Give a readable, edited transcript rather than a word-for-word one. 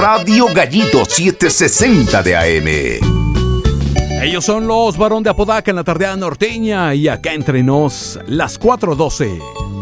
Radio Gallito 760 de AM. Ellos son los Barón de Apodaca en la tardeada norteña y acá entre nos, las 4:12.